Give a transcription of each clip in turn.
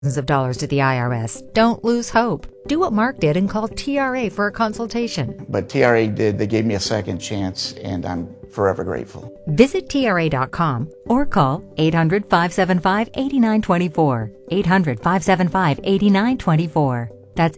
of dollars to the IRS. Don't lose hope. Do what Mark did and call TRA for a consultation. But TRA did. They gave me a second chance, and I'm forever grateful. Visit TRA.com or call 800-575-8924. 800-575-8924. That's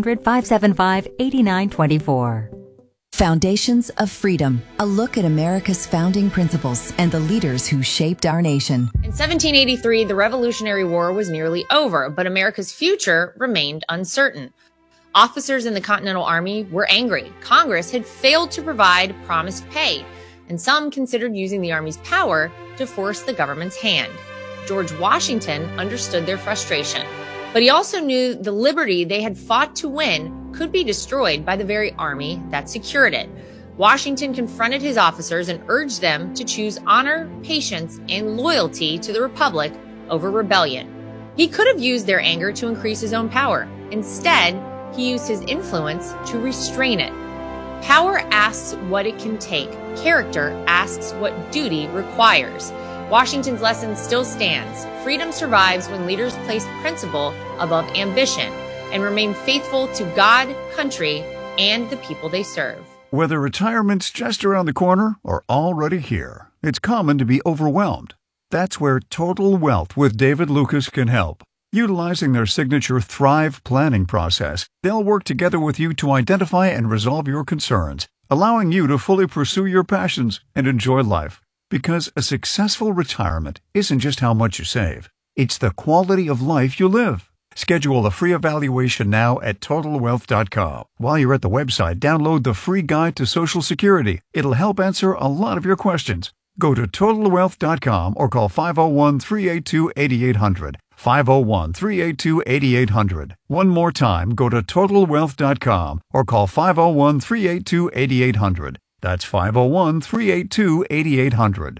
800-575-8924. Foundations of Freedom, a look at America's founding principles and the leaders who shaped our nation. In 1783, the Revolutionary War was nearly over, but America's future remained uncertain. Officers in the Continental Army were angry. Congress had failed to provide promised pay, and some considered using the Army's power to force the government's hand. George Washington understood their frustration, but he also knew the liberty they had fought to win could be destroyed by the very army that secured it. Washington confronted his officers and urged them to choose honor, patience, and loyalty to the Republic over rebellion. He could have used their anger to increase his own power. Instead, he used his influence to restrain it. Power asks what it can take. Character asks what duty requires. Washington's lesson still stands. Freedom survives when leaders place principle above ambition and remain faithful to God, country, and the people they serve. Whether retirement's just around the corner or already here, it's common to be overwhelmed. That's where Total Wealth with David Lucas can help. Utilizing their signature Thrive planning process, they'll work together with you to identify and resolve your concerns, allowing you to fully pursue your passions and enjoy life. Because a successful retirement isn't just how much you save, it's the quality of life you live. Schedule a free evaluation now at TotalWealth.com. While you're at the website, download the free guide to Social Security. It'll help answer a lot of your questions. Go to TotalWealth.com or call 501-382-8800. 501-382-8800. One more time, go to TotalWealth.com or call 501-382-8800. That's 501-382-8800.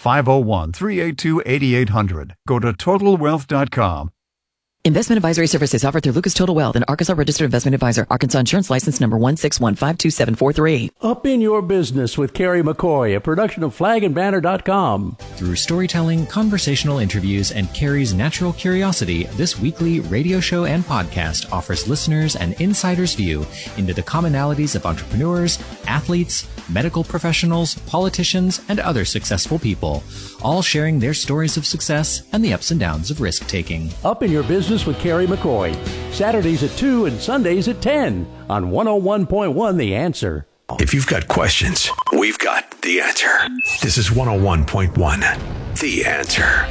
501-382-8800. Go to TotalWealth.com. Investment advisory services offered through Lucas Total Wealth, an Arkansas registered investment advisor. Arkansas Insurance License Number 161527743. Up in Your Business with Carrie McCoy, a production of flagandbanner.com. Through storytelling, conversational interviews, and Carrie's natural curiosity, this weekly radio show and podcast offers listeners an insider's view into the commonalities of entrepreneurs, athletes, medical professionals, politicians, and other successful people, all sharing their stories of success and the ups and downs of risk-taking. Up in Your Business with Carrie McCoy, Saturdays at 2 and Sundays at 10 on 101.1 The Answer. If you've got questions, we've got the answer. This is 101.1 The Answer.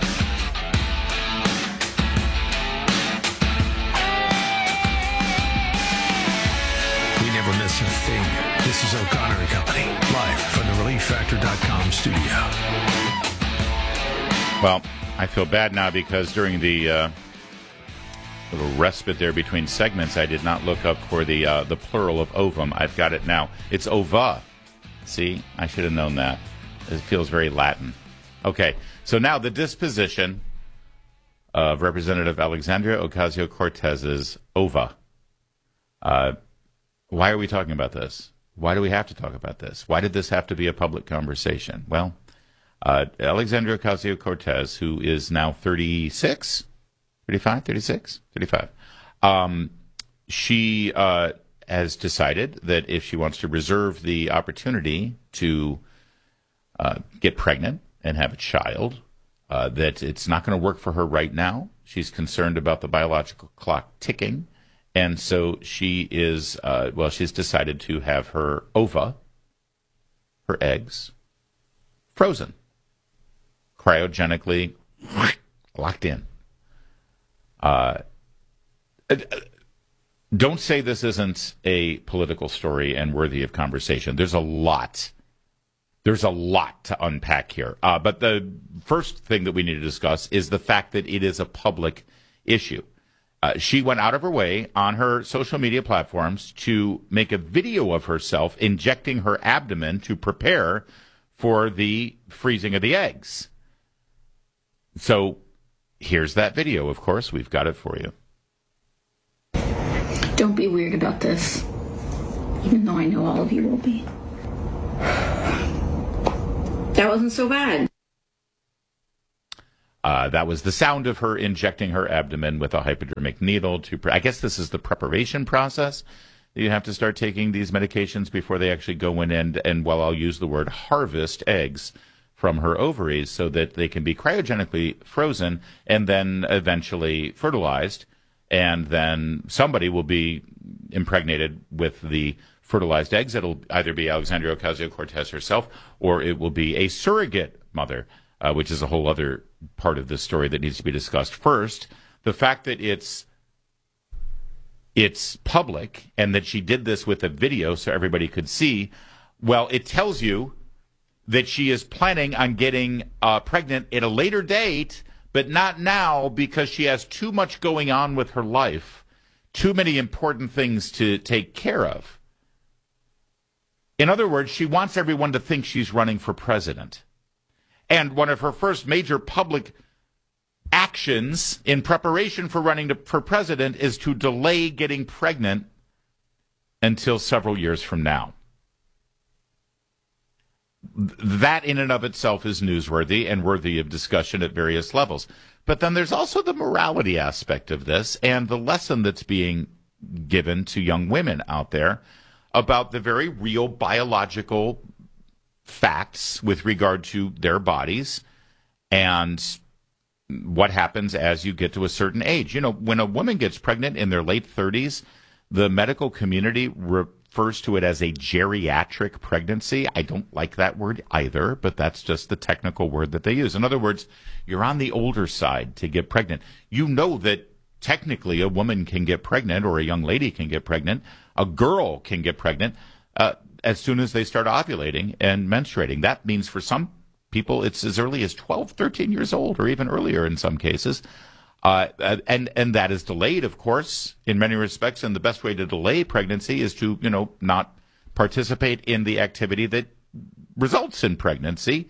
We never miss a thing. This is O'Connor and Company, live from the ReliefFactor.com studio. Well, I feel bad now because during the little respite there between segments, I did not look up for the plural of ovum. I've got it now. It's ova. See, I should have known that. It feels very Latin. Okay, so now the disposition of Representative Alexandria Ocasio-Cortez's ova. Why are we talking about this? Why do we have to talk about this? Why did this have to be a public conversation? Well, Alexandria Ocasio-Cortez, who is now 36, 35, 36, 35, she has decided that if she wants to reserve the opportunity to get pregnant and have a child, that it's not going to work for her right now. She's concerned about the biological clock ticking. And so she is, she's decided to have her ova, her eggs, frozen, cryogenically locked in. Don't say this isn't a political story and worthy of conversation. There's a lot to unpack here. But the first thing that we need to discuss is the fact that it is a public issue. She went out of her way on her social media platforms to make a video of herself injecting her abdomen to prepare for the freezing of the eggs. So here's that video, of course. We've got it for you. Don't be weird about this, even though I know all of you will be. That wasn't so bad. That was the sound of her injecting her abdomen with a hypodermic needle. I guess this is the preparation process. You have to start taking these medications before they actually go in and well, I'll use the word harvest eggs from her ovaries so that they can be cryogenically frozen and then eventually fertilized. And then somebody will be impregnated with the fertilized eggs. It'll either be Alexandria Ocasio-Cortez herself or it will be a surrogate mother, which is a whole other part of this story that needs to be discussed. First, the fact that it's public and that she did this with a video so everybody could see, well, it tells you that she is planning on getting pregnant at a later date, but not now because she has too much going on with her life, too many important things to take care of. In other words, she wants everyone to think she's running for president. And one of her first major public actions in preparation for running for president is to delay getting pregnant until several years from now. That in and of itself is newsworthy and worthy of discussion at various levels. But then there's also the morality aspect of this and the lesson that's being given to young women out there about the very real biological facts with regard to their bodies and what happens as you get to a certain age. You know, when a woman gets pregnant in their late 30s, the medical community refers to it as a geriatric pregnancy. I don't like that word either, but that's just the technical word that they use. In other words, you're on the older side to get pregnant. You know that technically a woman can get pregnant or a young lady can get pregnant. A girl can get pregnant as soon as they start ovulating and menstruating. That means for some people it's as early as 12, 13 years old or even earlier in some cases. And that is delayed, of course, in many respects. And the best way to delay pregnancy is to, not participate in the activity that results in pregnancy.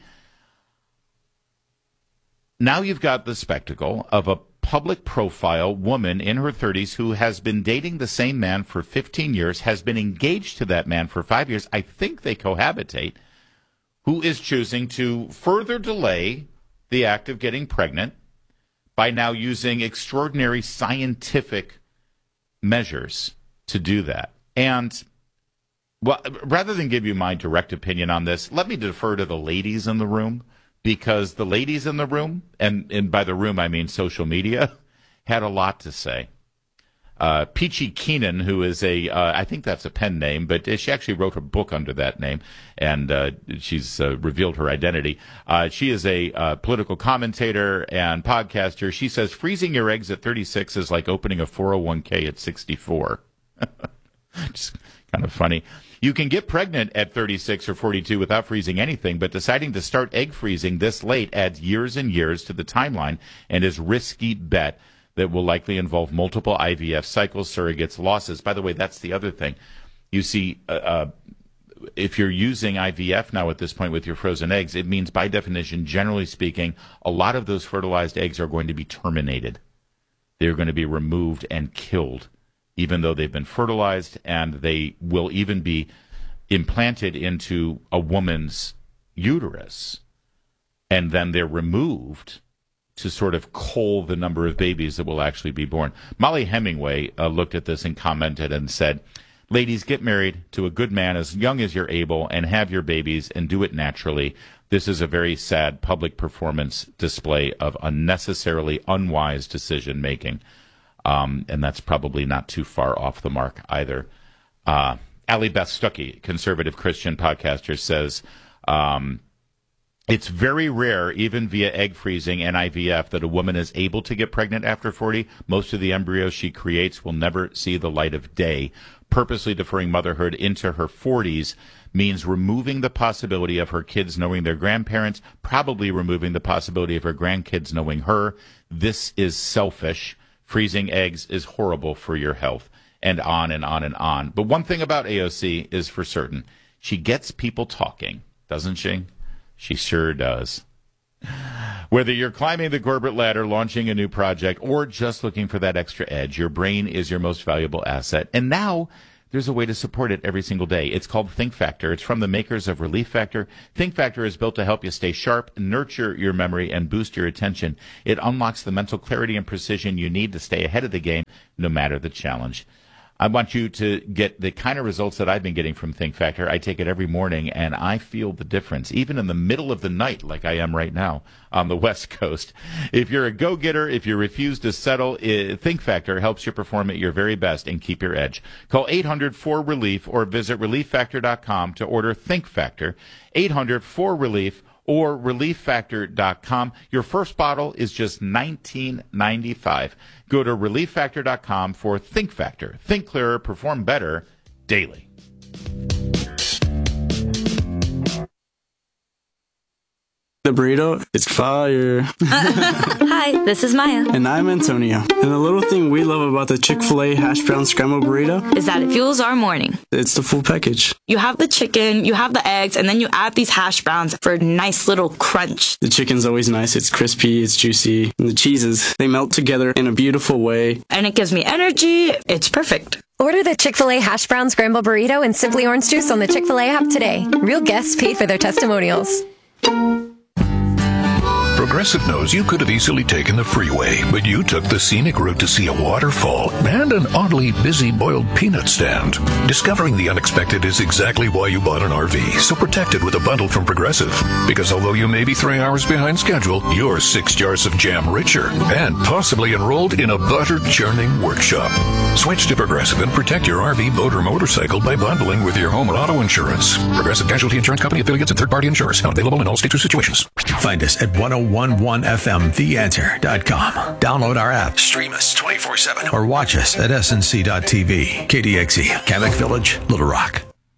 Now you've got the spectacle of a public profile woman in her 30s who has been dating the same man for 15 years, has been engaged to that man for 5 years. I think they cohabitate, who is choosing to further delay the act of getting pregnant by now using extraordinary scientific measures to do that. And, well, rather than give you my direct opinion on this, let me defer to the ladies in the room, because the ladies in the room, and by the room I mean social media, had a lot to say. Peachy Keenan, who is I think that's a pen name, but she actually wrote a book under that name, and she's revealed her identity. She is a political commentator and podcaster. She says freezing your eggs at 36 is like opening a 401k at 64. Just kind of funny. You can get pregnant at 36 or 42 without freezing anything, but deciding to start egg freezing this late adds years and years to the timeline and is a risky bet that will likely involve multiple IVF cycles, surrogates, losses. By the way, that's the other thing. You see, if you're using IVF now at this point with your frozen eggs, it means by definition, generally speaking, a lot of those fertilized eggs are going to be terminated. They're going to be removed and killed, even though they've been fertilized, and they will even be implanted into a woman's uterus, and then they're removed to sort of cull the number of babies that will actually be born. Molly Hemingway looked at this and commented and said, ladies, get married to a good man as young as you're able and have your babies and do it naturally. This is a very sad public performance display of unnecessarily unwise decision-making. And that's probably not too far off the mark either. Allie Beth Stuckey, conservative Christian podcaster, says, it's very rare, even via egg freezing and IVF, that a woman is able to get pregnant after 40. Most of the embryos she creates will never see the light of day. Purposely deferring motherhood into her 40s means removing the possibility of her kids knowing their grandparents, probably removing the possibility of her grandkids knowing her. This is selfish. Freezing eggs is horrible for your health, and on and on and on. But one thing about AOC is for certain. She gets people talking, doesn't she? She sure does. Whether you're climbing the corporate ladder, launching a new project, or just looking for that extra edge, your brain is your most valuable asset. And now there's a way to support it every single day. It's called Think Factor. It's from the makers of Relief Factor. Think Factor is built to help you stay sharp, nurture your memory, and boost your attention. It unlocks the mental clarity and precision you need to stay ahead of the game, no matter the challenge. I want you to get the kind of results that I've been getting from Think Factor. I take it every morning, and I feel the difference, even in the middle of the night like I am right now on the West Coast. If you're a go-getter, if you refuse to settle, Think Factor helps you perform at your very best and keep your edge. Call 800-4RELIEF or visit ReliefFactor.com to order Think Factor, 800-4RELIEF or ReliefFactor.com. Your first bottle is just $19.95. Go to ReliefFactor.com for Think Factor. Think clearer, perform better daily. The burrito, it's fire. Hi, this is Maya. And I'm Antonio. And the little thing we love about the Chick-fil-A hash brown scrambled burrito is that it fuels our morning. It's the full package. You have the chicken, you have the eggs, and then you add these hash browns for a nice little crunch. The chicken's always nice. It's crispy, it's juicy. And the cheeses, they melt together in a beautiful way. And it gives me energy. It's perfect. Order the Chick-fil-A hash brown scrambled burrito and Simply Orange Juice on the Chick-fil-A app today. Real guests paid for their testimonials. Progressive knows you could have easily taken the freeway, but you took the scenic route to see a waterfall and an oddly busy boiled peanut stand. Discovering the unexpected is exactly why you bought an RV, so protect it with a bundle from Progressive. Because although you may be 3 hours behind schedule, you're 6 jars of jam richer and possibly enrolled in a butter churning workshop. Switch to Progressive and protect your RV, boat, or motorcycle by bundling with your home and auto insurance. Progressive Casualty Insurance Company affiliates and third-party insurers. Not available in all states or situations. Find us at 1011fmtheanswer.com. Download our app, stream us 24/7, or watch us at snc.tv. KDXE, Kamek Village, Little Rock.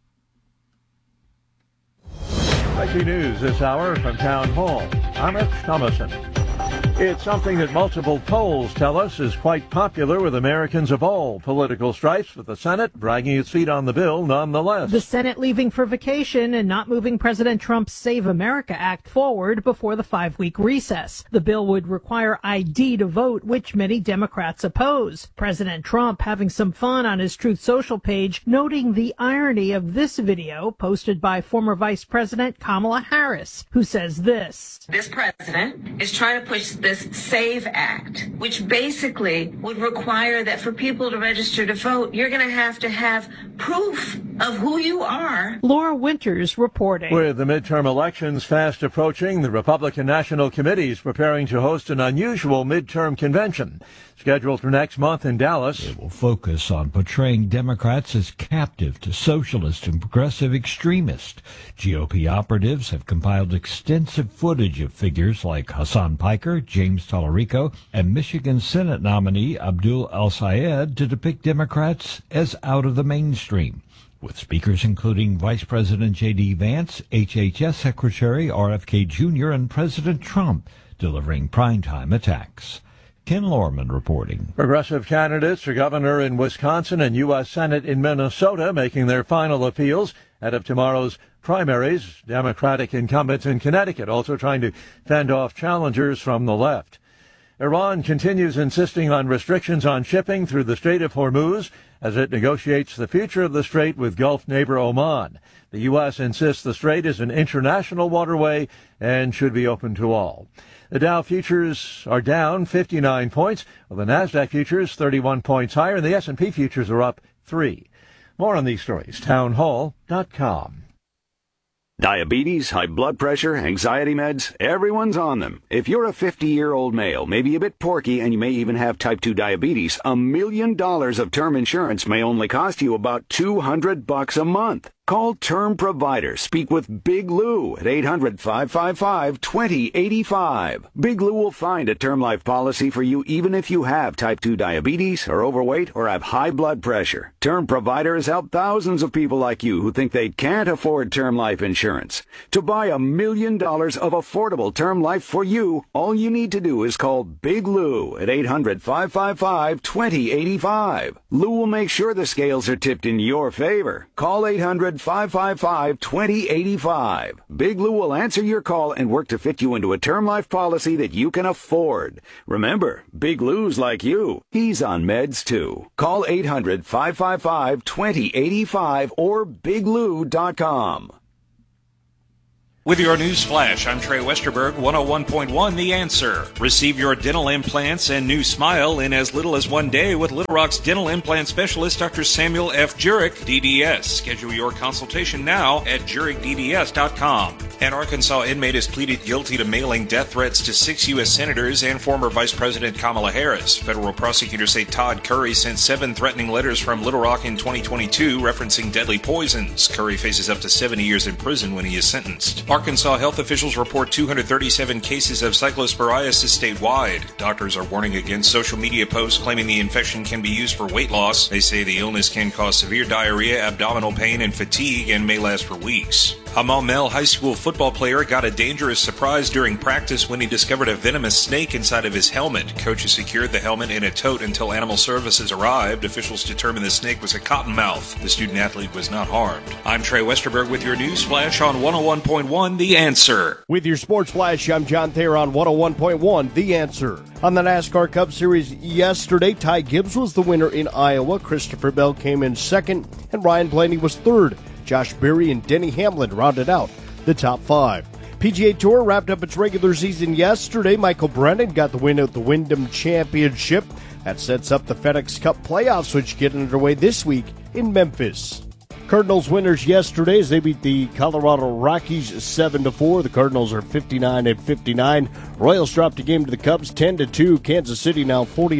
Spicy news this hour from Town Hall. I'm Rich Thomason. It's something that multiple polls tell us is quite popular with Americans of all political stripes, with the Senate dragging its feet on the bill nonetheless. The Senate leaving for vacation and not moving President Trump's Save America Act forward before the 5-week recess. The bill would require ID to vote, which many Democrats oppose. President Trump having some fun on his Truth Social page, noting the irony of this video posted by former Vice President Kamala Harris, who says this. This president is trying to push this SAVE Act, which basically would require that for people to register to vote, you're going to have proof of who you are. Laura Winters reporting. With the midterm elections fast approaching, the Republican National Committee is preparing to host an unusual midterm convention scheduled for next month in Dallas. It will focus on portraying Democrats as captive to socialist and progressive extremists. GOP operatives have compiled extensive footage of figures like Hassan Piker, James Tallarico, and Michigan Senate nominee Abdul El-Sayed to depict Democrats as out of the mainstream, with speakers including Vice President J.D. Vance, HHS Secretary RFK Jr., and President Trump delivering primetime attacks. Ken Lorman reporting. Progressive candidates for governor in Wisconsin and U.S. Senate in Minnesota making their final appeals ahead of tomorrow's primaries. Democratic incumbents in Connecticut also trying to fend off challengers from the left. Iran continues insisting on restrictions on shipping through the Strait of Hormuz as it negotiates the future of the strait with Gulf neighbor Oman. The U.S. insists the strait is an international waterway and should be open to all. The Dow futures are down 59 points, while the NASDAQ futures 31 points higher, and the S&P futures are up 3. More on these stories, townhall.com. Diabetes, high blood pressure, anxiety meds, everyone's on them. If you're a 50-year-old male, maybe a bit porky, and you may even have type 2 diabetes, $1 million of term insurance may only cost you about $200 a month. Call Term Provider. Speak with Big Lou at 800-555-2085. Big Lou will find a term life policy for you even if you have type 2 diabetes, are overweight, or have high blood pressure. Term Provider has helped thousands of people like you who think they can't afford term life insurance. To buy $1 million of affordable term life for you, all you need to do is call Big Lou at 800-555-2085. Lou will make sure the scales are tipped in your favor. Call 800 800-555-2085. Big Lou will answer your call and work to fit you into a term life policy that you can afford. Remember, Big Lou's like you. He's on meds too. Call 800-555-2085 or biglou.com. With your news flash, I'm Trey Westerberg, 101.1 The Answer. Receive your dental implants and new smile in as little as 1 day with Little Rock's dental implant specialist, Dr. Samuel F. Jurek, DDS. Schedule your consultation now at jurekdds.com. An Arkansas inmate has pleaded guilty to mailing death threats to 6 U.S. senators and former Vice President Kamala Harris. Federal prosecutors say Todd Curry sent 7 threatening letters from Little Rock in 2022 referencing deadly poisons. Curry faces up to 70 years in prison when he is sentenced. Arkansas health officials report 237 cases of cyclosporiasis statewide. Doctors are warning against social media posts claiming the infection can be used for weight loss. They say the illness can cause severe diarrhea, abdominal pain, and fatigue and may last for weeks. A Maumelle high school football player got a dangerous surprise during practice when he discovered a venomous snake inside of his helmet. Coaches secured the helmet in a tote until animal services arrived. Officials determined the snake was a cottonmouth. The student athlete was not harmed. I'm Trey Westerberg with your news flash on 101.1 The Answer. With your sports flash, I'm John Thayer on 101.1 The Answer. On the NASCAR Cup Series yesterday, Ty Gibbs was the winner in Iowa. Christopher Bell came in second, and Ryan Blaney was third. Josh Berry and Denny Hamlin rounded out the top 5. PGA Tour wrapped up its regular season yesterday. Michael Brennan got the win at the Wyndham Championship. That sets up the FedEx Cup playoffs, which get underway this week in Memphis. Cardinals winners yesterday as they beat the Colorado Rockies 7-4. The Cardinals are 59-59. Royals dropped a game to the Cubs 10-2. Kansas City now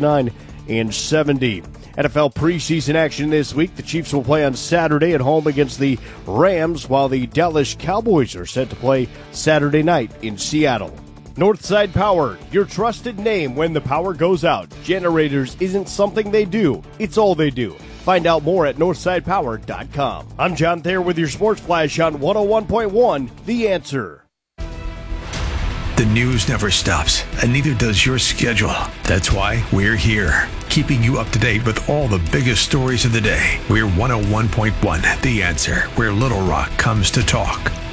49-70. NFL preseason action this week. The Chiefs will play on Saturday at home against the Rams, while the Dallas Cowboys are set to play Saturday night in Seattle. Northside Power, your trusted name when the power goes out. Generators isn't something they do, it's all they do. Find out more at northsidepower.com. I'm John Thayer with your Sports Flash on 101.1 The Answer. The news never stops, and neither does your schedule. That's why we're here, keeping you up to date with all the biggest stories of the day. We're 101.1 The Answer, where Little Rock comes to talk.